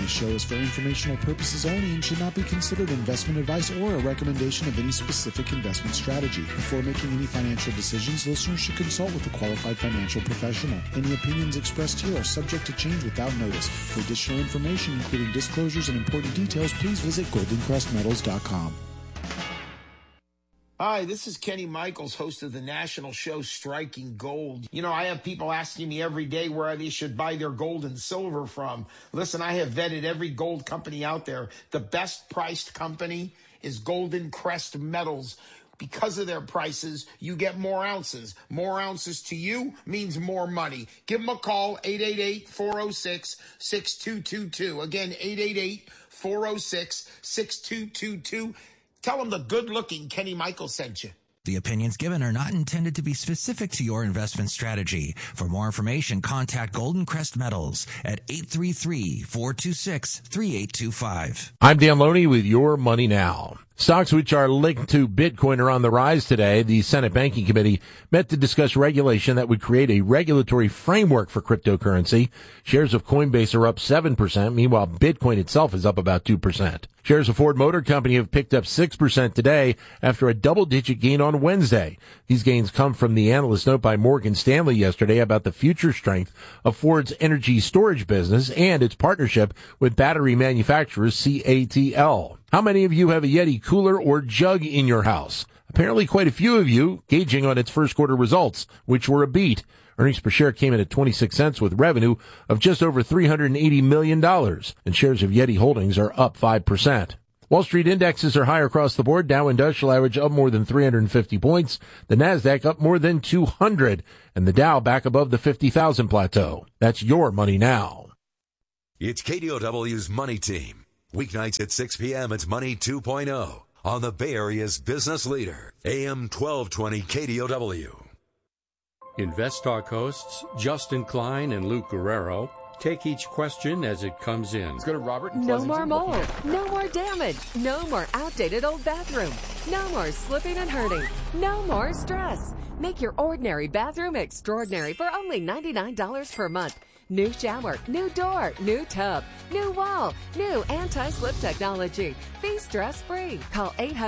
This show is for informational purposes only and should not be considered investment advice or a recommendation of any specific investment strategy. Before making any financial decisions, listeners should consult with a qualified financial professional. Any opinions expressed here are subject to change without notice. For additional information, including disclosures and important details, please visit goldencrestmetals.com. Hi, this is Kenny Michaels, host of the national show Striking Gold. You know, I have people asking me every day where they should buy their gold and silver from. Listen, I have vetted every gold company out there. The best priced company is Golden Crest Metals. Because of their prices, you get more ounces. More ounces to you means more money. Give them a call, 888-406-6222. Again, 888-406-6222. Tell them the good-looking Kenny Michaels sent you. The opinions given are not intended to be specific to your investment strategy. For more information, contact Golden Crest Metals at 833-426-3825. I'm Dan Loney with Your Money Now. Stocks which are linked to Bitcoin are on the rise today. The Senate Banking Committee met to discuss regulation that would create a regulatory framework for cryptocurrency. Shares of Coinbase are up 7%. Meanwhile, Bitcoin itself is up about 2%. Shares of Ford Motor Company have picked up 6% today after a double-digit gain on Wednesday. These gains come from the analyst note by Morgan Stanley yesterday about the future strength of Ford's energy storage business and its partnership with battery manufacturer CATL. How many of you have a Yeti cooler or jug in your house? Apparently quite a few of you, gauging on its first quarter results, which were a beat. Earnings per share came in at 26 cents with revenue of just over $380 million, and shares of Yeti Holdings are up 5%. Wall Street indexes are higher across the board. Dow Industrial Average up more than 350 points. The Nasdaq up more than 200, and the Dow back above the 50,000 plateau. That's Your Money Now. It's KDOW's Money Team. Weeknights at 6 p.m. It's Money 2.0 on the Bay Area's business leader, AM 1220 KDOW. InvestTalk hosts Justin Klein and Luke Guerrero take each question as it comes in. Let's go to Robert. No more mold, no more damage, no more outdated old bathroom, no more slipping and hurting, no more stress. Make your ordinary bathroom extraordinary for only $99 per month. New shower, new door, new tub, new wall, new anti-slip technology. Be stress-free. Call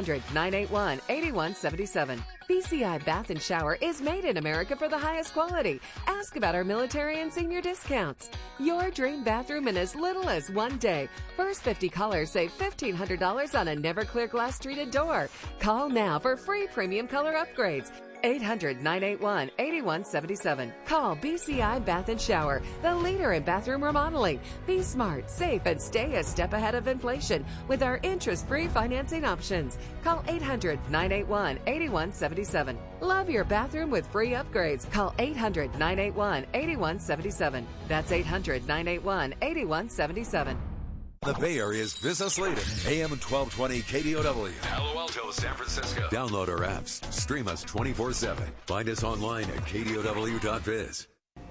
800-981-8177. BCI Bath and Shower is made in America for the highest quality. Ask about our military and senior discounts. Your dream bathroom in as little as 1 day. First 50 callers save $1,500 on a Never-Clear glass treated door. Call now for free premium color upgrades. 800-981-8177. Call BCI Bath and Shower, the leader in bathroom remodeling. Be smart, safe, and stay a step ahead of inflation with our interest-free financing options. Call 800-981-8177. Love your bathroom with free upgrades. Call 800-981-8177. That's 800-981-8177. The Bay Area's business leader, AM 1220 KDOW. Palo Alto, San Francisco. Download our apps. Stream us 24/7. Find us online at KDOW.biz.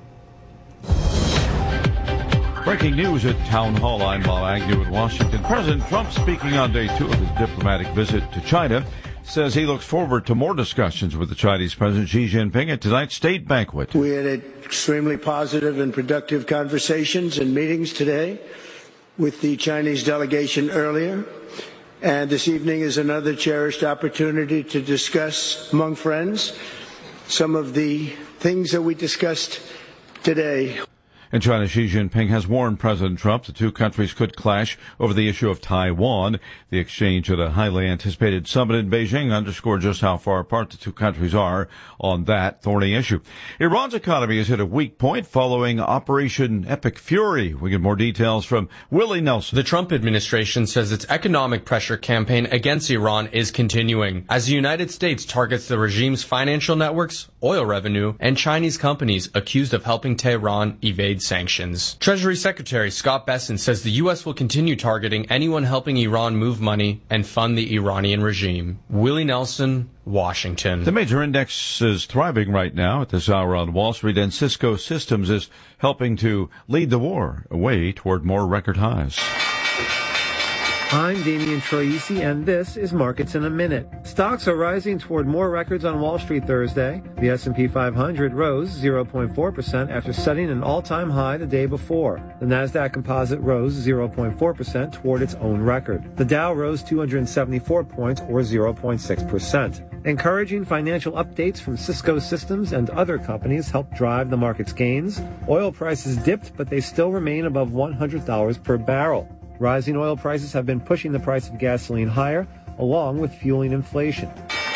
Breaking news at Town Hall. I'm Bob Agnew in Washington. President Trump, speaking on day 2 of his diplomatic visit to China, says he looks forward to more discussions with the Chinese President Xi Jinping at tonight's state banquet. We had extremely positive and productive conversations and meetings today with the Chinese delegation earlier, and this evening is another cherished opportunity to discuss among friends some of the things that we discussed today. In China, Xi Jinping has warned President Trump the two countries could clash over the issue of Taiwan. The exchange at a highly anticipated summit in Beijing underscored just how far apart the two countries are on that thorny issue. Iran's economy has hit a weak point following Operation Epic Fury. We get more details from Willie Nelson. The Trump administration says its economic pressure campaign against Iran is continuing as the United States targets the regime's financial networks, oil revenue, and Chinese companies accused of helping Tehran evade sanctions. Treasury Secretary Scott Bessent says the U.S. will continue targeting anyone helping Iran move money and fund the Iranian regime. Willie Nelson, Washington. The major index is thriving right now at this hour on Wall Street, and Cisco Systems is helping to lead the war away toward more record highs. I'm Damian Troisi, and this is Markets in a Minute. Stocks are rising toward more records on Wall Street Thursday. The S&P 500 rose 0.4% after setting an all-time high the day before. The Nasdaq Composite rose 0.4% toward its own record. The Dow rose 274 points, or 0.6%. Encouraging financial updates from Cisco Systems and other companies helped drive the market's gains. Oil prices dipped, but they still remain above $100 per barrel. Rising oil prices have been pushing the price of gasoline higher, along with fueling inflation.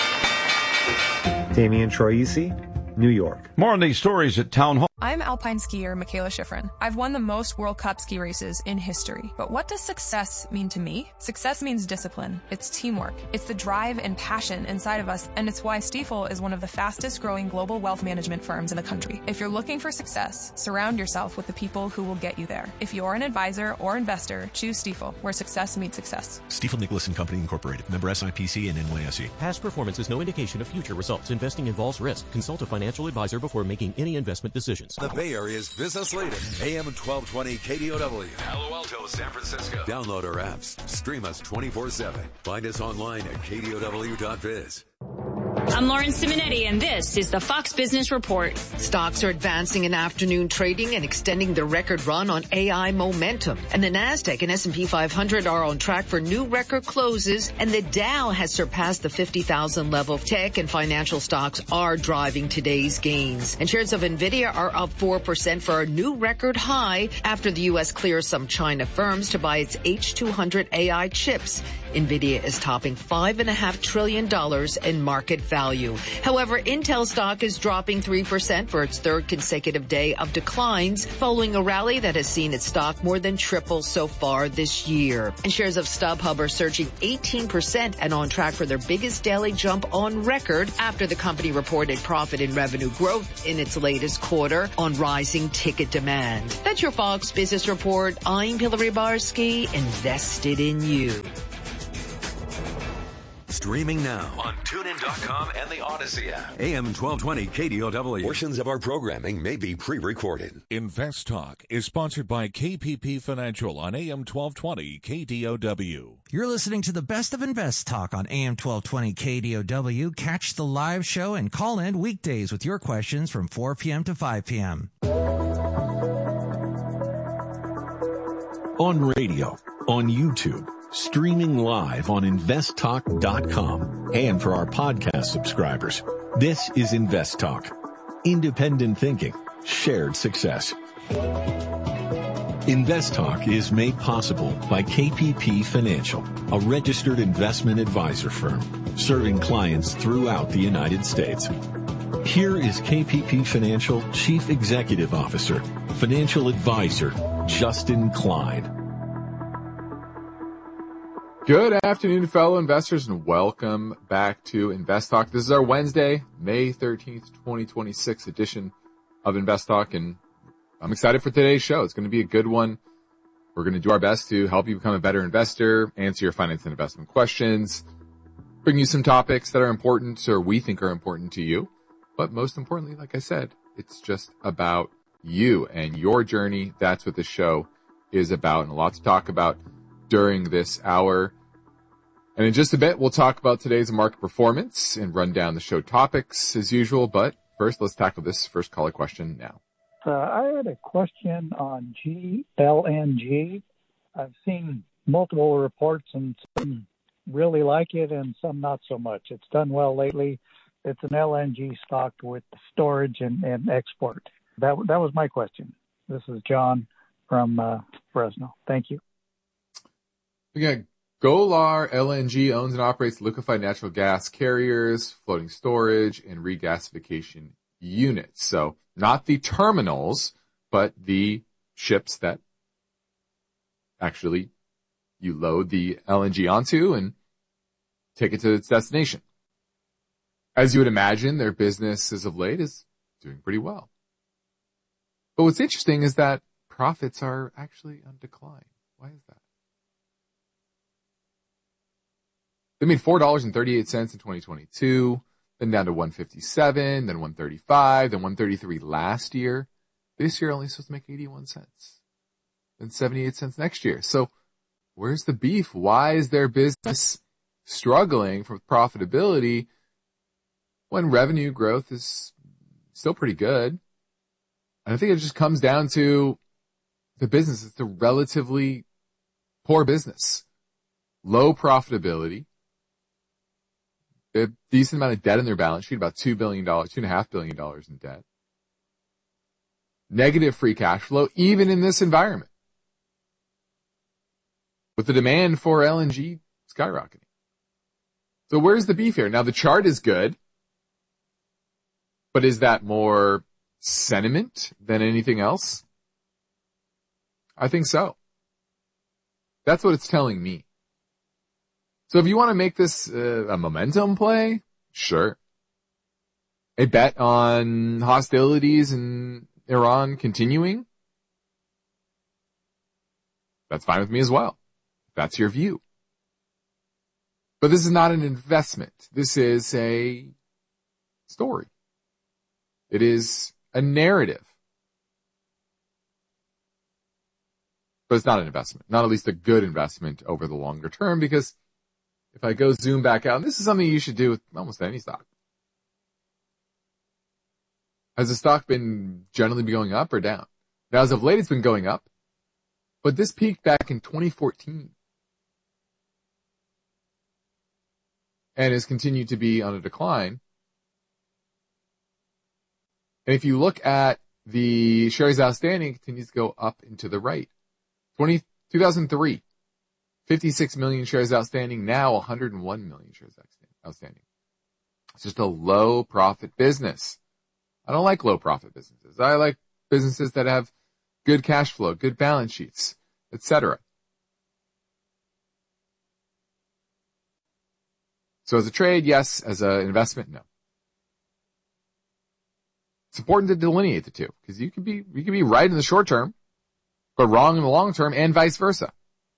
Damian Troisi, New York. More on these stories at Town Hall. I'm alpine skier Michaela Schifrin. I've won the most World Cup ski races in history. But what does success mean to me? Success means discipline. It's teamwork. It's the drive and passion inside of us, and it's why Stifel is one of the fastest growing global wealth management firms in the country. If you're looking for success, surround yourself with the people who will get you there. If you're an advisor or investor, choose Stifel, where success meets success. Stifel Nicholas and Company Incorporated. Member SIPC and NYSE. Past performance is no indication of future results. Investing involves risk. Consult a financial advisor before making any investment decisions. The Bay Area's business leader, AM 1220 KDOW. Palo Alto, San Francisco. Download our apps. Stream us 24/7. Find us online at KDOW.biz. I'm Lauren Simonetti, and this is the Fox Business Report. Stocks are advancing in afternoon trading and extending their record run on AI momentum. And the Nasdaq and S&P 500 are on track for new record closes, and the Dow has surpassed the 50,000 level. Tech and financial stocks are driving today's gains. And shares of NVIDIA are up 4% for a new record high after the U.S. clears some China firms to buy its H200 AI chips. NVIDIA is topping $5.5 trillion in market value. However, Intel stock is dropping 3% for its third consecutive day of declines, following a rally that has seen its stock more than triple so far this year. And shares of StubHub are surging 18% and on track for their biggest daily jump on record after the company reported profit and revenue growth in its latest quarter on rising ticket demand. That's your Fox Business Report. I'm Hillary Barsky, invested in you. Streaming now on TuneIn.com and the Odyssey app. AM 1220 KDOW. Portions of our programming may be pre-recorded. Invest Talk is sponsored by KPP Financial on AM 1220 KDOW. You're listening to the best of Invest Talk on AM 1220 KDOW. Catch the live show and call in weekdays with your questions from 4 p.m. to 5 p.m. On radio, on YouTube, streaming live on investtalk.com, and for our podcast subscribers. This is Invest Talk. Independent thinking, shared success. Invest Talk is made possible by KPP Financial, a registered investment advisor firm serving clients throughout the United States. Here is KPP Financial Chief Executive Officer, Financial Advisor, Justin Klein. Good afternoon, fellow investors, and welcome back to Invest Talk. This is our Wednesday, May 13th, 2026 edition of Invest Talk, and I'm excited for today's show. It's going to be a good one. We're going to do our best to help you become a better investor, answer your finance and investment questions, bring you some topics that are important or we think are important to you. But most importantly, like I said, it's just about you and your journey. That's what this show is about, and a lot to talk about during this hour. And in just a bit, we'll talk about today's market performance and run down the show topics as usual. But first, let's tackle this first caller question now. I had a question on GLNG. I've seen multiple reports, and some really like it and some not so much. It's done well lately. It's an LNG stock with storage and export. That was my question. This is John from Fresno. Thank you. Again, Golar LNG owns and operates liquefied natural gas carriers, floating storage, and regasification units. So not the terminals, but the ships that actually you load the LNG onto and take it to its destination. As you would imagine, their business as of late is doing pretty well. But what's interesting is that profits are actually on decline. Why is that? They made $4.38 in 2022, then down to $1.57, then $1.35, then $1.33 last year. This year only supposed to make 81 cents, then 78 cents next year. So Where's the beef? Why is their business struggling for profitability when revenue growth is still pretty good? And I think it just comes down to the business. It's a relatively poor business. Low profitability. A decent amount of debt in their balance sheet, about $2 billion, $2.5 billion in debt. Negative free cash flow, even in this environment, with the demand for LNG skyrocketing. So where's the beef here? Now, the chart is good, but is that more sentiment than anything else? I think so. That's what it's telling me. So if you want to make this a momentum play, sure. A bet on hostilities in Iran continuing, that's fine with me as well. That's your view. But this is not an investment. This is a story. It is a narrative. But it's not an investment. Not at least a good investment over the longer term, because if I go zoom back out, and this is something you should do with almost any stock. Has the stock been generally going up or down? Now, as of late, it's been going up, but this peaked back in 2014 and has continued to be on a decline. And if you look at the shares outstanding, it continues to go up and to the right. 2003, 56 million shares outstanding, now 101 million shares outstanding. It's just a low profit business. I don't like low profit businesses. I like businesses that have good cash flow, good balance sheets, etc. So as a trade, yes. As an investment, no. It's important to delineate the two, because you can be right in the short term, but wrong in the long term, and vice versa.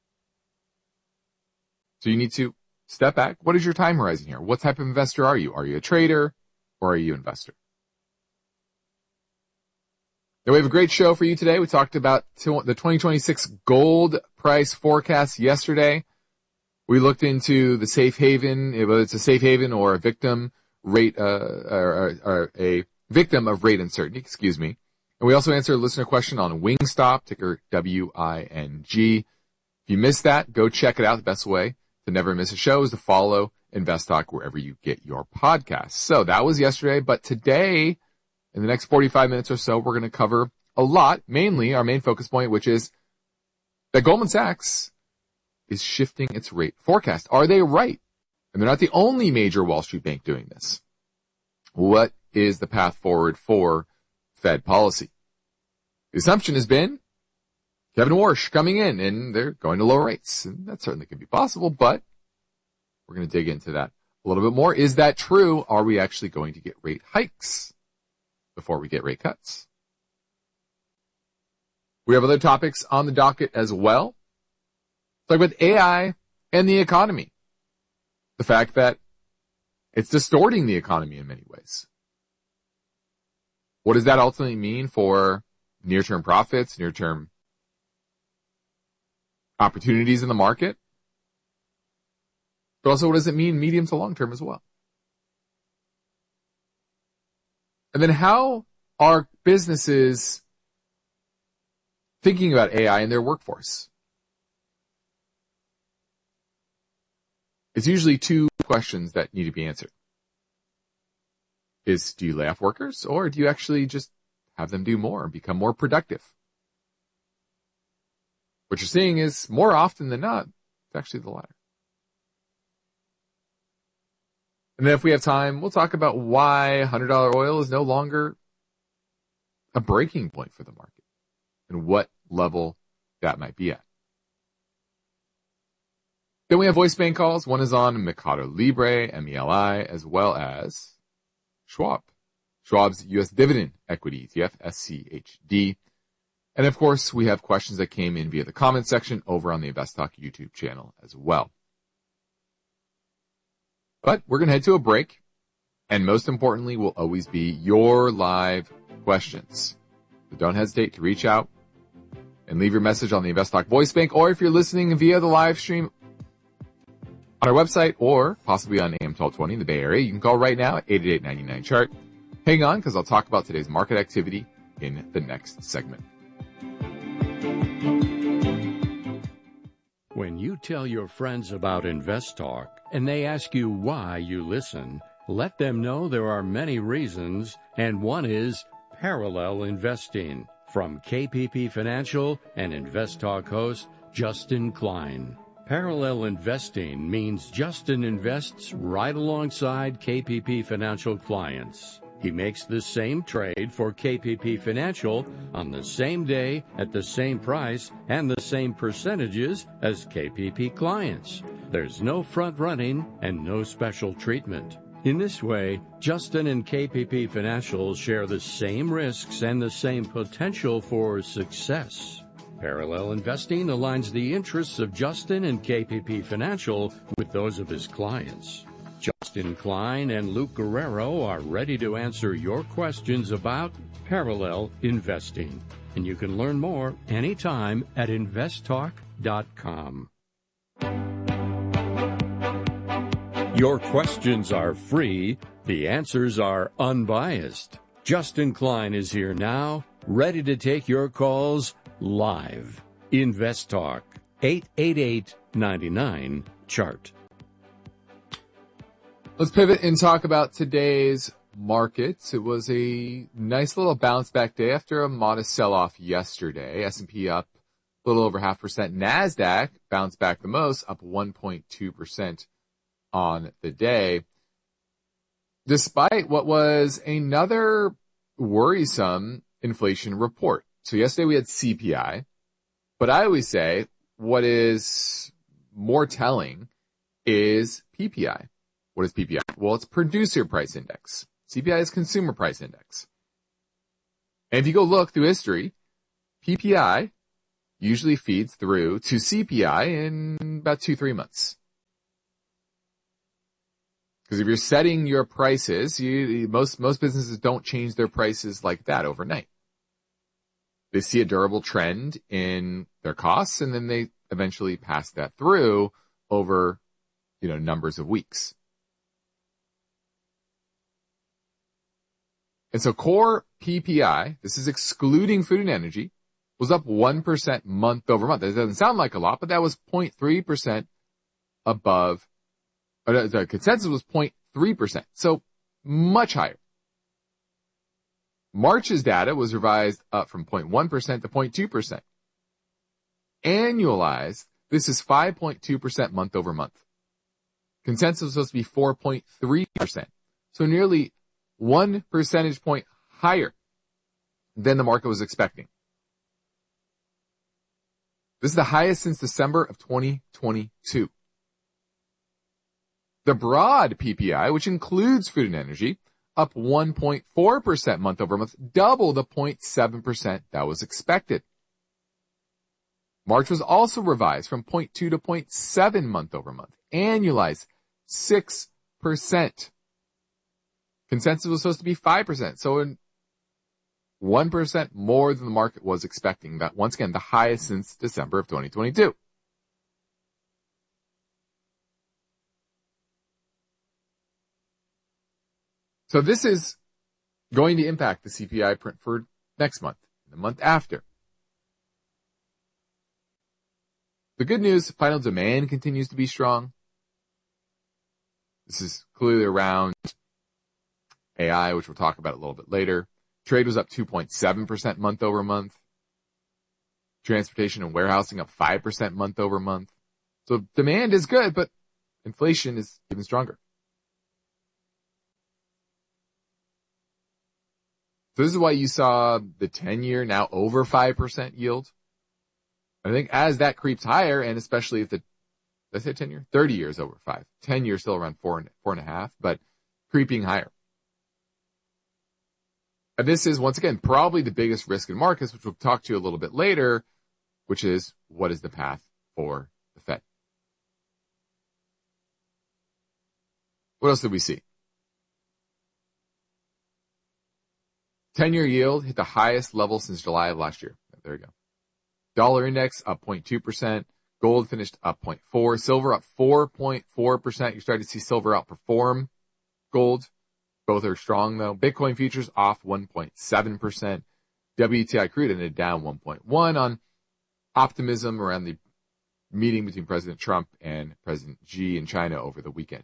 So you need to step back. What is your time horizon here? What type of investor are you? Are you a trader or are you an investor? Now, we have a great show for you today. We talked about the 2026 gold price forecast yesterday. We looked into the safe haven, whether it's a safe haven or a victim rate, or a victim of rate uncertainty, And we also answered a listener question on Wingstop, ticker WING. If you missed that, go check it out. The best way to never miss a show is to follow Invest Talk wherever you get your podcasts. So that was yesterday, but today, in the next 45 minutes or so, we're going to cover a lot, mainly our main focus point, which is that Goldman Sachs is shifting its rate forecast. Are they right? And they're not the only major Wall Street bank doing this. What is the path forward for Fed policy? The assumption has been Kevin Warsh coming in and they're going to lower rates. And that certainly could be possible, but we're going to dig into that a little bit more. Is that true? Are we actually going to get rate hikes before we get rate cuts? We have other topics on the docket as well. Talk about AI and the economy. The fact that it's distorting the economy in many ways. What does that ultimately mean for near-term profits, near-term opportunities in the market? But also, what does it mean medium to long-term as well? And then how are businesses thinking about AI in their workforce? It's usually two questions that need to be answered. Do you lay off workers, or do you actually just have them do more and become more productive? What you're seeing is, more often than not, it's actually the latter. And then if we have time, we'll talk about why $100 oil is no longer a breaking point for the market and what level that might be at. Then we have voice bank calls. One is on Mercado Libre, MELI, as well as Schwab. Schwab's U.S. Dividend Equity ETF, SCHD. And of course, we have questions that came in via the comment section over on the Invest Talk YouTube channel as well. But we're going to head to a break. And most importantly, will always be your live questions. So don't hesitate to reach out and leave your message on the InvestTalk voice bank, or if you're listening via the live stream on our website or possibly on AM 1220 in the Bay Area, you can call right now at 888-99-CHART. Hang on, because I'll talk about today's market activity in the next segment. When you tell your friends about InvestTalk and they ask you why you listen, let them know there are many reasons, and one is parallel investing. From KPP Financial and InvestTalk host Justin Klein. Parallel investing means Justin invests right alongside KPP Financial clients. He makes the same trade for KPP Financial on the same day, at the same price, and the same percentages as KPP clients. There's no front running and no special treatment. In this way, Justin and KPP Financial share the same risks and the same potential for success. Parallel investing aligns the interests of Justin and KPP Financial with those of his clients. Justin Klein and Luke Guerrero are ready to answer your questions about parallel investing. And you can learn more anytime at investtalk.com. Your questions are free. The answers are unbiased. Justin Klein is here now, ready to take your calls live. InvestTalk, 888-99-CHART. Let's pivot and talk about today's markets. It was a nice little bounce back day after a modest sell-off yesterday. S&P up a little over 0.5%. NASDAQ bounced back the most, up 1.2% on the day, despite what was another worrisome inflation report. So yesterday we had CPI, but I always say what is more telling is PPI. What is PPI? Well, it's Producer Price Index. CPI is Consumer Price Index. And if you go look through history, PPI usually feeds through to CPI in about 2-3 months. Because if you're setting your prices, most businesses don't change their prices like that overnight. They see a durable trend in their costs, and then they eventually pass that through over, numbers of weeks. And so core PPI, this is excluding food and energy, was up 1% month over month. It doesn't sound like a lot, but that was 0.3% above. The consensus was 0.3%, so much higher. March's data was revised up from 0.1% to 0.2%. Annualized, this is 5.2% month over month. Consensus was supposed to be 4.3%, so nearly 1 percentage point higher than the market was expecting. This is the highest since December of 2022. The broad PPI, which includes food and energy, up 1.4% month over month, double the 0.7% that was expected. March was also revised from 0.2 to 0.7 month over month, annualized 6%. Consensus was supposed to be 5%, so 1% more than the market was expecting. That, once again, the highest since December of 2022. So this is going to impact the CPI print for next month, the month after. The good news, final demand continues to be strong. This is clearly around AI, which we'll talk about a little bit later. Trade was up 2.7% month over month. Transportation and warehousing up 5% month over month. So demand is good, but inflation is even stronger. So this is why you saw the 10-year now over 5% yield. I think as that creeps higher, and especially if did I say 10-year? 30 years over 5. 10 years still around 4.5, but creeping higher. And this is, once again, probably the biggest risk in markets, which we'll talk to you a little bit later, which is what is the path for the Fed? What else did we see? 10-year yield hit the highest level since July of last year. There you go. Dollar index up 0.2%. Gold finished up 0.4%. Silver up 4.4%. You're starting to see silver outperform gold. Both are strong, though. Bitcoin futures off 1.7%. WTI crude ended down 1.1% on optimism around the meeting between President Trump and President Xi in China over the weekend.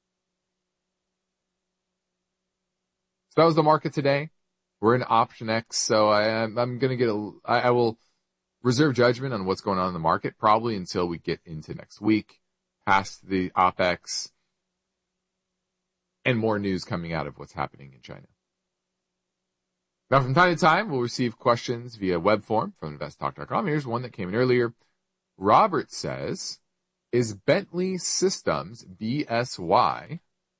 So that was the market today. We're in Option X, so I'm going to I will reserve judgment on what's going on in the market probably until we get into next week, past the OPEX, and more news coming out of what's happening in China. Now, from time to time, we'll receive questions via web form from investtalk.com. Here's one that came in earlier. Robert says, is Bentley Systems, BSY,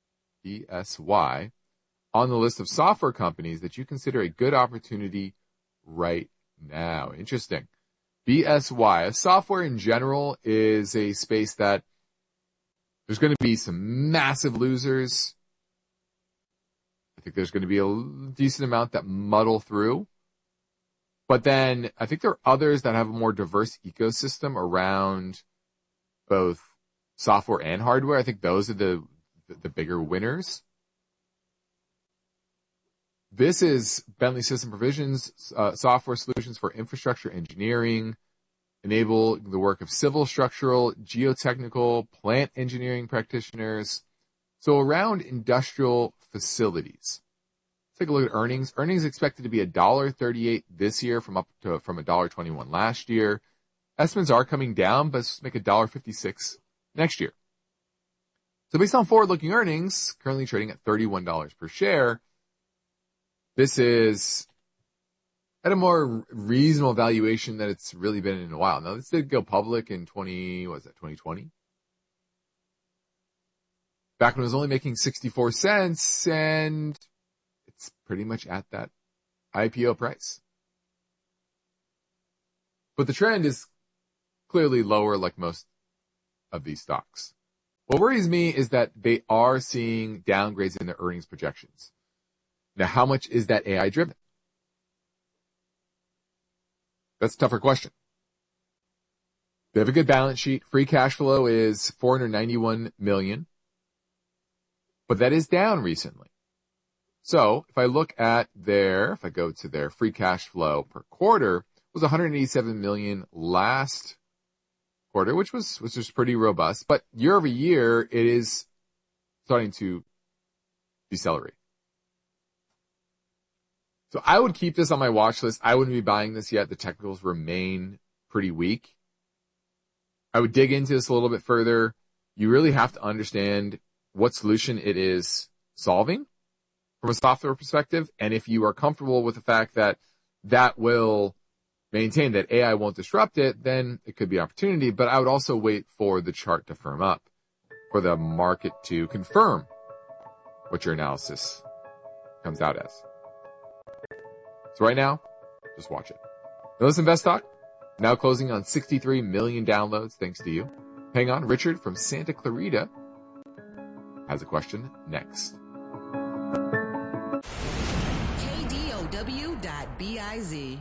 on the list of software companies that you consider a good opportunity right now? Interesting. BSY, software in general is a space that there's going to be some massive losers. I think there's going to be a decent amount that muddle through. But then I think there are others that have a more diverse ecosystem around both software and hardware. I think those are the bigger winners. This is Bentley System Provisions, software solutions for infrastructure engineering, enable the work of civil, structural, geotechnical, plant engineering practitioners. So around industrial facilities. Let's take a look at earnings. Earnings expected to be $1.38 this year from $1.21 last year. Estimates are coming down, but let's make $1.56 next year. So based on forward-looking earnings, currently trading at $31 per share, this is at a more reasonable valuation than it's really been in a while. Now, this did go public in 2020? Back when it was only making 64 cents, and it's pretty much at that IPO price. But the trend is clearly lower like most of these stocks. What worries me is that they are seeing downgrades in their earnings projections. Now, how much is that AI driven? That's a tougher question. They have a good balance sheet. Free cash flow is $491 million. But that is down recently. So if I go to their free cash flow per quarter, it was $187 million last quarter, which was just pretty robust. But year over year, it is starting to decelerate. So I would keep this on my watch list. I wouldn't be buying this yet. The technicals remain pretty weak. I would dig into this a little bit further. You really have to understand what solution it is solving from a software perspective. And if you are comfortable with the fact that that will maintain that AI won't disrupt it, then it could be an opportunity. But I would also wait for the chart to firm up, for the market to confirm what your analysis comes out as. So right now, just watch it. Now this Invest Talk, now closing on 63 million downloads, thanks to you. Hang on, Richard from Santa Clarita has a question next. KDOW.biz.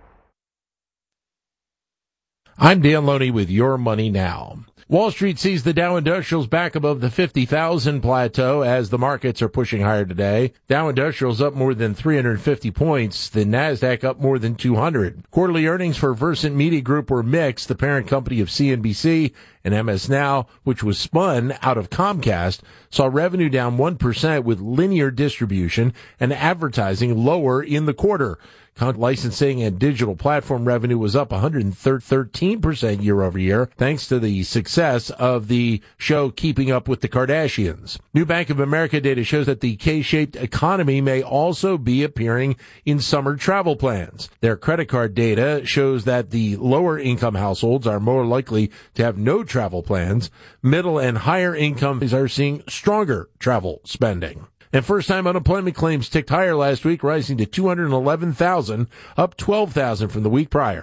I'm Dan Loney with Your Money Now. Wall Street sees the Dow Industrials back above the 50,000 plateau as the markets are pushing higher today. Dow Industrials up more than 350 points. The Nasdaq up more than 200. Quarterly earnings for Versant Media Group were mixed. The parent company of CNBC and MS Now, which was spun out of Comcast, saw revenue down 1% with linear distribution and advertising lower in the quarter. Licensing and digital platform revenue was up 113% year over year, thanks to the success of the show Keeping Up with the Kardashians. New Bank of America data shows that the K-shaped economy may also be appearing in summer travel plans. Their credit card data shows that the lower income households are more likely to have no travel plans. Middle and higher incomes are seeing stronger travel spending. And first-time unemployment claims ticked higher last week, rising to 211,000, up 12,000 from the week prior.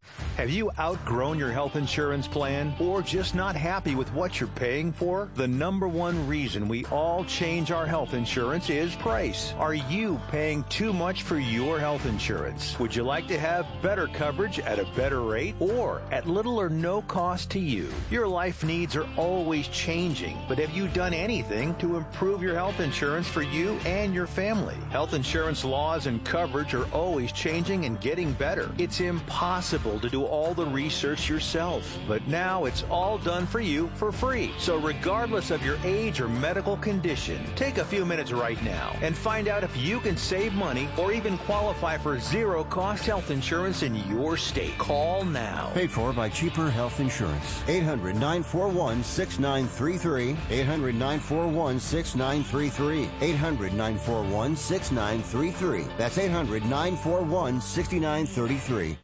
Have you outgrown your health insurance plan or just not happy with what you're paying for? The number one reason we all change our health insurance is price. Are you paying too much for your health insurance? Would you like to have better coverage at a better rate or at little or no cost to you? Your life needs are always changing, but have you done anything to improve your health insurance for you and your family? Health insurance laws and coverage are always changing and getting better. It's impossible to do all the research yourself, but now it's all done for you for free. So regardless of your age or medical condition, take a few minutes right now and find out if you can save money or even qualify for zero-cost health insurance in your state. Call now. Paid for by Cheaper Health Insurance. 800-941-6933. 800-941-6933. 800-941-6933. That's 800-941-6933.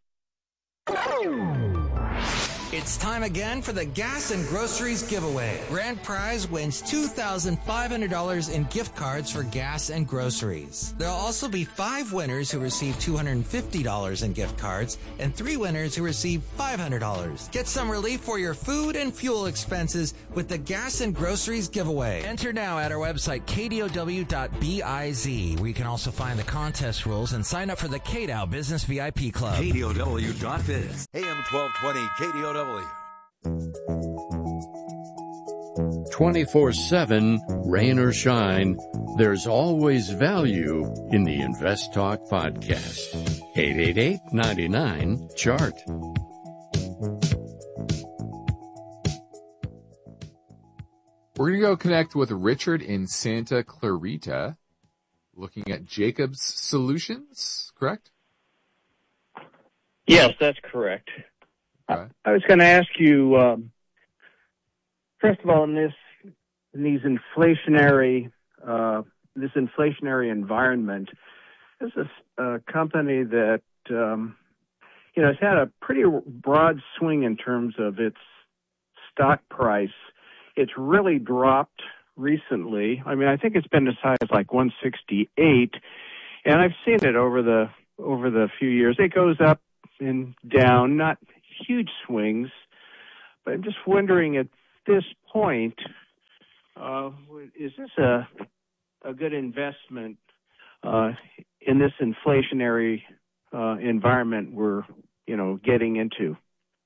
It's time again for the Gas and Groceries giveaway. Grand prize wins $2,500 in gift cards for gas and groceries. There'll also be 5 winners who receive $250 in gift cards and 3 winners who receive $500. Get some relief for your food and fuel expenses with the Gas and Groceries giveaway. Enter now at our website, kdow.biz, where you can also find the contest rules and sign up for the KDOW Business VIP Club. KDOW.biz. AM 1220 KDOW. 24/7, rain or shine, there's always value in the Invest Talk podcast. 888-99-CHART. We're going to go connect with Richard in Santa Clarita, looking at Jacobs Solutions, correct? Yes, that's correct. Okay. I was going to ask you, first of all, in this inflationary environment, this is a company that has had a pretty broad swing in terms of its stock price. It's really dropped recently. I mean, I think it's been as high as like 168, and I've seen it over the few years. It goes up and down, not huge swings, but I'm just wondering at this point, is this a good investment in this inflationary environment we're getting into?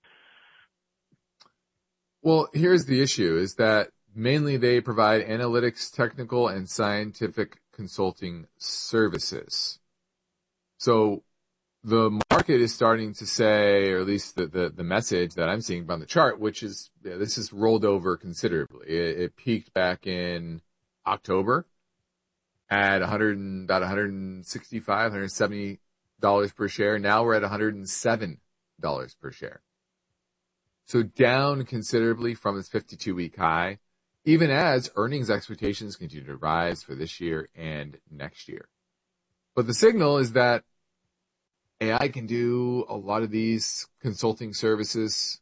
Well, here's the issue, is that mainly they provide analytics, technical, and scientific consulting services. So the market is starting to say, or at least the message that I'm seeing on the chart, which is this has rolled over considerably. It peaked back in October at about $165, $170 per share. Now we're at $107 per share. So down considerably from its 52-week high, even as earnings expectations continue to rise for this year and next year. But the signal is that AI can do a lot of these consulting services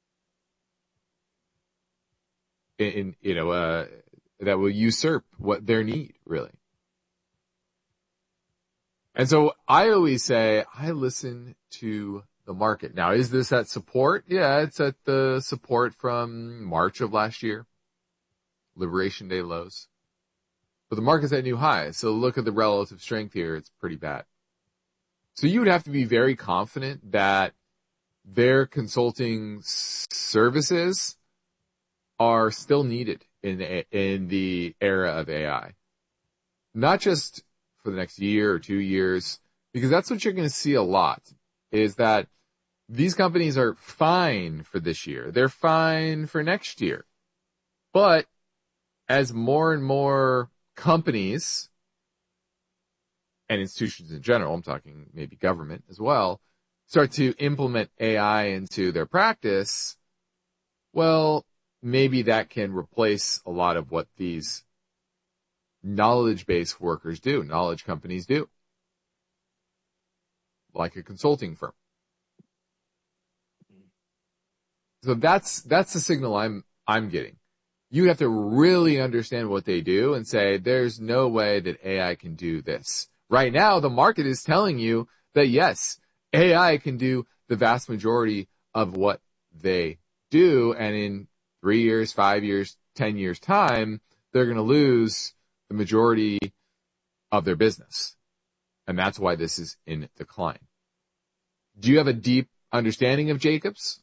that will usurp what their need, really. And so I always say, I listen to the market. Now, is this at support? Yeah, it's at the support from March of last year, Liberation Day lows. But the market's at new highs, so look at the relative strength here. It's pretty bad. So you would have to be very confident that their consulting services are still needed in the era of AI. Not just for the next year or 2 years, because that's what you're going to see a lot, is that these companies are fine for this year. They're fine for next year. But as more and more companies and institutions in general, I'm talking maybe government as well, start to implement AI into their practice, well, maybe that can replace a lot of what these knowledge-based workers do, knowledge companies do, like a consulting firm. So that's the signal I'm getting. You have to really understand what they do and say, there's no way that AI can do this. Right now, the market is telling you that yes, AI can do the vast majority of what they do. And in 3 years, 5 years, 10 years time, they're going to lose the majority of their business. And that's why this is in decline. Do you have a deep understanding of Jacobs?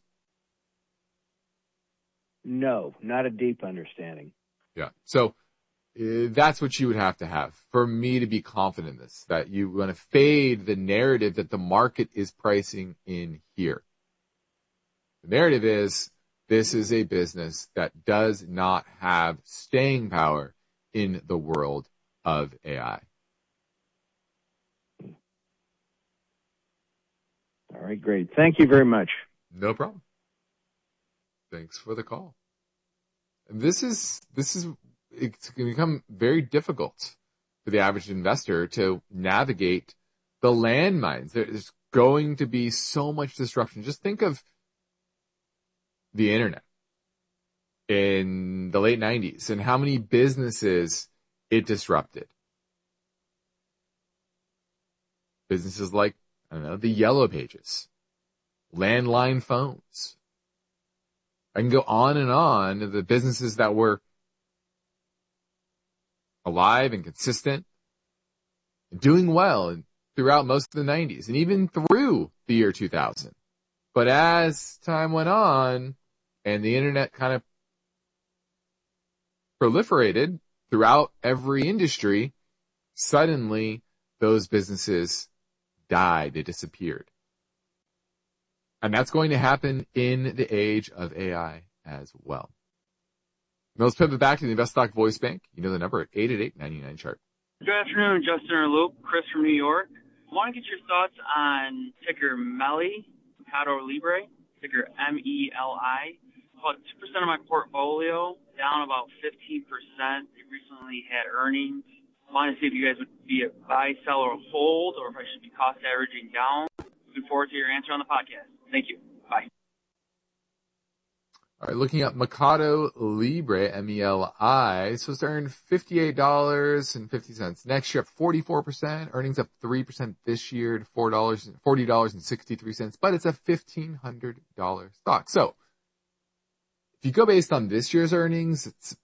No, not a deep understanding. Yeah. So that's what you would have to have for me to be confident in this, that you want to fade the narrative that the market is pricing in here. The narrative is this is a business that does not have staying power in the world of AI. All right, great. Thank you very much. No problem. Thanks for the call. And it's going to become very difficult for the average investor to navigate the landmines. There's going to be so much disruption. Just think of the internet in the late 90s and how many businesses it disrupted. Businesses like, I don't know, the Yellow Pages, landline phones. I can go on and on. The businesses that were alive and consistent and doing well throughout most of the 90s and even through the year 2000. But as time went on and the internet kind of proliferated throughout every industry, suddenly those businesses died. They disappeared. And that's going to happen in the age of AI as well. Now let's pivot back to the InvestTalk voice bank. You know the number at 888-99-CHART. Good afternoon, Justin or Luke. Chris from New York. I want to get your thoughts on ticker MELI, Mercado Libre, ticker MELI. About 2% of my portfolio, down about 15%. They recently had earnings. I want to see if you guys would be a buy, sell, or hold, or if I should be cost averaging down. Looking forward to your answer on the podcast. Thank you. Bye. All right, looking at Mercado Libre, MELI, so it's earned $58.50. Next year, up 44%. Earnings up 3% this year to $40.63. But it's a $1,500 stock. So if you go based on this year's earnings, it's